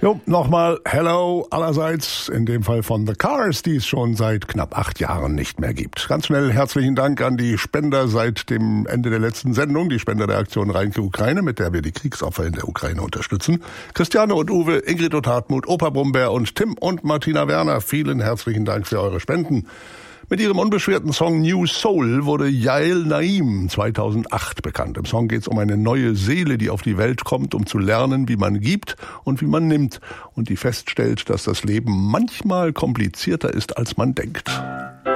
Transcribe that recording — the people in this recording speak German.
Jo, nochmal Hello allerseits, in dem Fall von The Cars, die es schon seit knapp 8 Jahren nicht mehr gibt. Ganz schnell herzlichen Dank an die Spender seit dem Ende der letzten Sendung, die Spender der Aktion Reinke Ukraine, mit der wir die Kriegsopfer in der Ukraine unterstützen. Christiane und Uwe, Ingrid und Hartmut, Opa Brumberg und Tim und Martina Werner, vielen herzlichen Dank für eure Spenden. Mit ihrem unbeschwerten Song New Soul wurde Yael Naim 2008 bekannt. Im Song geht es um eine neue Seele, die auf die Welt kommt, um zu lernen, wie man gibt und wie man nimmt. Und die feststellt, dass das Leben manchmal komplizierter ist, als man denkt.